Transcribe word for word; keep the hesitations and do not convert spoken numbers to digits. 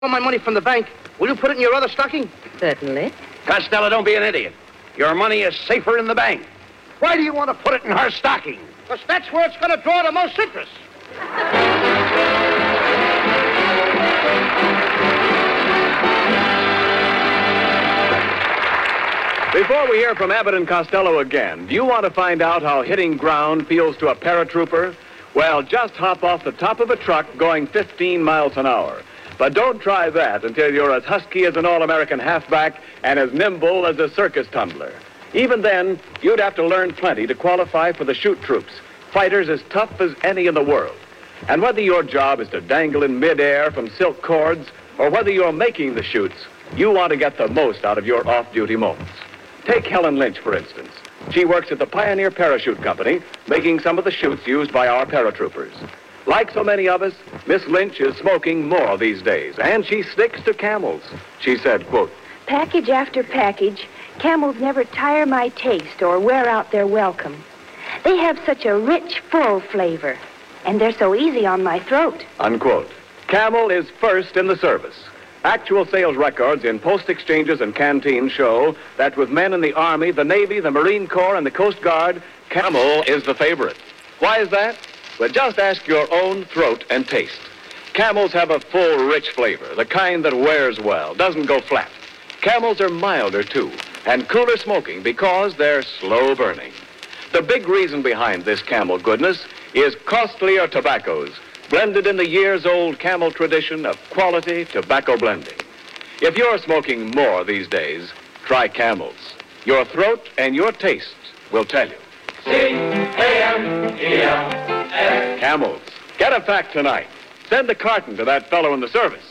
Want my money from the bank. Will you put it in your other stocking? Certainly. Costello, don't be an idiot. Your money is safer in the bank. Why do you want to put it in her stocking? Because that's where it's going to draw the most interest. Before we hear from Abbott and Costello again, do you want to find out how hitting ground feels to a paratrooper? Well, just hop off the top of a truck going fifteen miles an hour. But don't try that until you're as husky as an All-American halfback and as nimble as a circus tumbler. Even then, you'd have to learn plenty to qualify for the shoot troops, fighters as tough as any in the world. And whether your job is to dangle in midair from silk cords or whether you're making the shoots, you want to get the most out of your off-duty moments. Take Helen Lynch, for instance. She works at the Pioneer Parachute Company, making some of the chutes used by our paratroopers. Like so many of us, Miss Lynch is smoking more these days, and she sticks to Camels. She said, quote, Package after package, Camels never tire my taste or wear out their welcome. They have such a rich, full flavor, and they're so easy on my throat. Unquote. Camel is first in the service. Actual sales records in post exchanges and canteens show that with men in the Army, the Navy, the Marine Corps, and the Coast Guard, Camel is the favorite. Why is that? Well, just ask your own throat and taste. Camels have a full, rich flavor, the kind that wears well, doesn't go flat. Camels are milder, too, and cooler smoking because they're slow burning. The big reason behind this Camel goodness is costlier tobaccos, blended in the years-old Camel tradition of quality tobacco blending. If you're smoking more these days, try Camels. Your throat and your taste will tell you. C A M E L S. Camels. Get a pack tonight. Send a carton to that fellow in the service.